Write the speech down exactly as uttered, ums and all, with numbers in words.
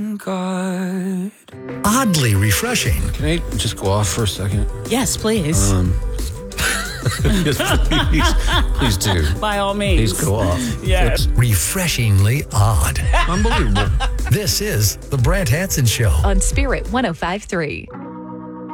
God. Oddly refreshing. Can I just go off for a second? Yes, please. Um, yes, please, please do. By all means. Please go off. Yes. Refreshingly odd. Unbelievable. This is The Brant Hanson Show. On Spirit one oh five point three.